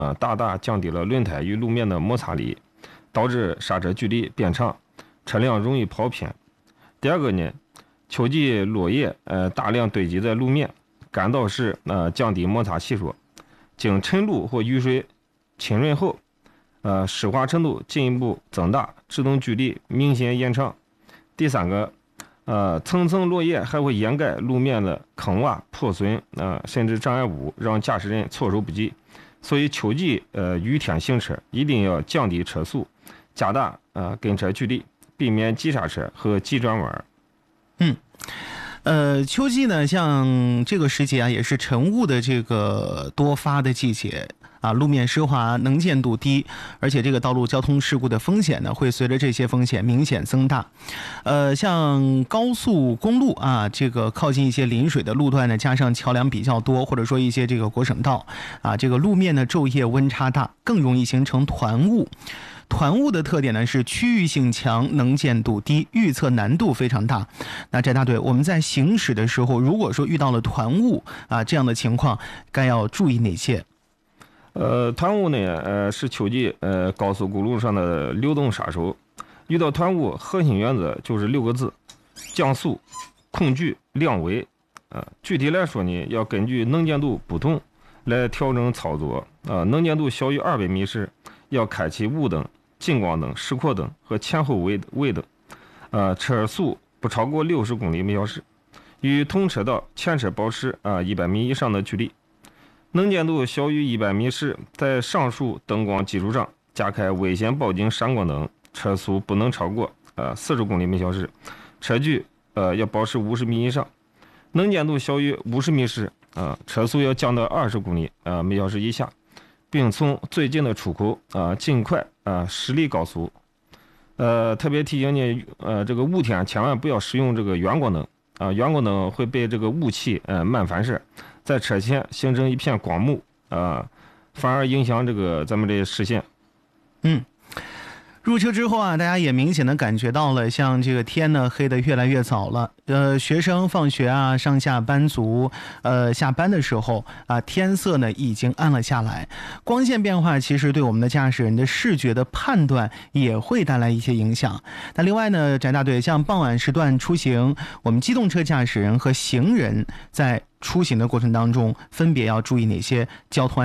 大大降低了轮胎与路面的摩擦力，导致刹车距离变长，车辆容易跑偏。第二个呢，秋季落叶大量堆积在路面，干燥时降低摩擦系数，经晨露或雨水浸润后，湿滑程度进一步增大，制动距离明显延长。第三个，层层落叶还会掩盖路面的坑洼、破损甚至障碍物，让驾驶人措手不及。所以秋季雨天行车一定要降低车速，加大跟车距离，避免急刹车和急转弯。 秋季呢，像这个时节啊，也是晨雾的这个多发的季节啊，路面湿滑，能见度低，而且这个道路交通事故的风险呢，会随着这些风险明显增大。像高速公路啊，这个靠近一些临水的路段呢，加上桥梁比较多，或者说一些这个国省道啊，这个路面呢昼夜温差大，更容易形成团雾。团雾的特点呢是区域性强，能见度低，预测难度非常大。那翟大队，我们在行驶的时候，如果说遇到了团雾啊这样的情况，该要注意哪些？ 团雾呢，是秋季高速公路上的流动杀手。遇到团雾，核心原则就是6个字：降速、控距、量维。具体来说呢，要根据能见度不同来调整操作。能见度小于200米时，要开启雾灯、近光灯、示廓灯和前后尾灯。车速不超过60公里每小时，与同车道前车保持100米以上的距离。能见度小于100米时，在上述灯光基础上加开危险报警闪光灯，车速不能超过40公里每小时，车距要保持50米以上。能见度小于50米时，车速要降到20公里每小时以下，并从最近的出口尽快驶离高速。特别提醒你，这个雾天千万不要使用这个远光灯远光灯会被这个雾气漫反射，在车前形成一片光幕反而影响这个咱们这视线。 入车之后啊，大家也明显的感觉到了，像这个天呢黑得越来越早了。学生放学啊，上下班族下班的时候啊，天色呢已经暗了下来。光线变化其实对我们的驾驶人的视觉的判断也会带来一些影响。那另外呢，翟大队，像傍晚时段出行，我们机动车驾驶人和行人在出行的过程当中，分别要注意哪些交通